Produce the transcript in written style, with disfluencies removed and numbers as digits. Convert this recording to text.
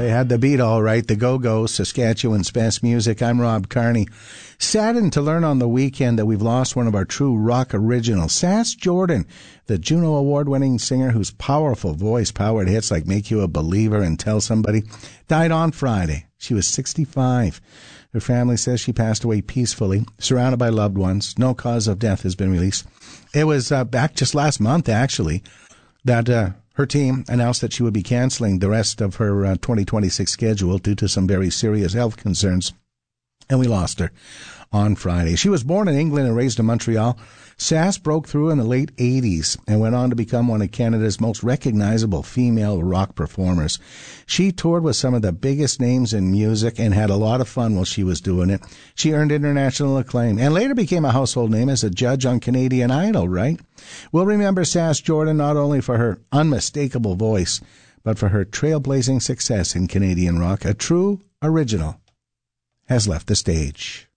They had the beat all right. The Go-Go's, Saskatchewan's best music. I'm Rob Carney. Saddened to learn on the weekend that we've lost one of our true rock originals. Sass Jordan, the Juno Award-winning singer whose powerful voice powered hits like Make You a Believer and Tell Somebody, died on Friday. She was 65. Her family says she passed away peacefully, surrounded by loved ones. No cause of death has been released. It was back just last month, actually, that her team announced that she would be canceling the rest of her 2026 schedule due to some very serious health concerns. And we lost her on Friday. She was born in England and raised in Montreal. Sass broke through in the late 80s and went on to become one of Canada's most recognizable female rock performers. She toured with some of the biggest names in music and had a lot of fun while she was doing it. She earned international acclaim and later became a household name as a judge on Canadian Idol, right? We'll remember Sass Jordan not only for her unmistakable voice, but for her trailblazing success in Canadian rock. A true original has left the stage.